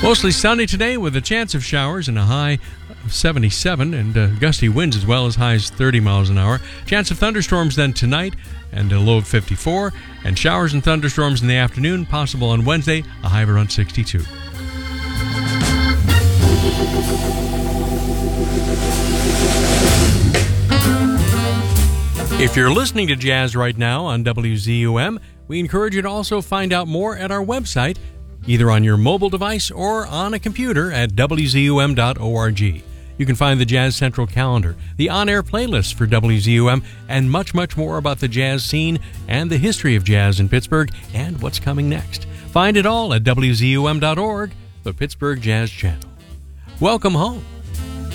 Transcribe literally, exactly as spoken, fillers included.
Mostly sunny today with a chance of showers and a high of seventy-seven, and uh, gusty winds as well, as high as thirty miles an hour. Chance of thunderstorms then tonight and a low of fifty-four, and showers and thunderstorms in the afternoon possible on Wednesday, a high of around sixty-two. If you're listening to jazz right now on W Z U M, we encourage you to also find out more at our website, either on your mobile device or on a computer at W Z U M dot org. You can find the Jazz Central calendar, the on-air playlists for W Z U M, and much, much more about the jazz scene and the history of jazz in Pittsburgh and what's coming next. Find it all at W Z U M dot org, the Pittsburgh Jazz Channel. Welcome home.